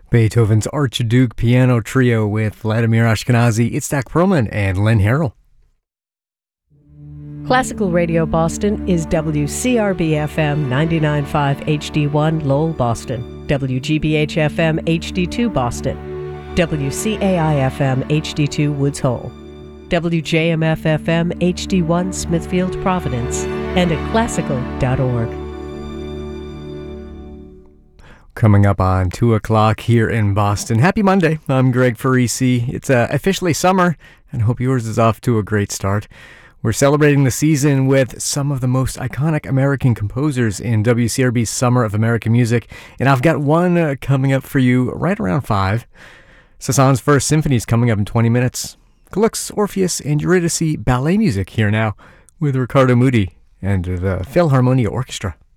Beethoven's Archduke Piano Trio with Vladimir Ashkenazy, Itzhak Perlman, and Lynn Harrell. Classical Radio Boston is WCRB-FM 99.5 HD1 Lowell, Boston, WGBH-FM HD2 Boston, WCAI-FM HD2 Woods Hole, WJMF-FM HD1 Smithfield, Providence, and at classical.org. Coming up on 2 o'clock here in Boston. Happy Monday. I'm Greg Farisi. It's officially summer, and I hope yours is off to a great start. We're celebrating the season with some of the most iconic American composers in WCRB's Summer of American Music, and I've got one coming up for you right around 5. Sasan's First Symphony is coming up in 20 minutes. Gluck's Orpheus and Eurydice ballet music here now with Ricardo Muti and the Philharmonia Orchestra.